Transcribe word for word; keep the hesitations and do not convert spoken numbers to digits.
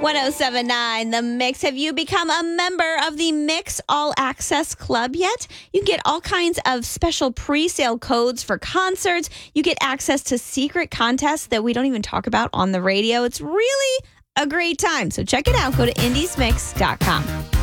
ten seventy-nine The Mix. Have you become a member of the Mix All Access Club yet? You get all kinds of special pre-sale codes for concerts. You get access to secret contests that we don't even talk about on the radio. It's really a great time. So check it out. Go to indies mix dot com.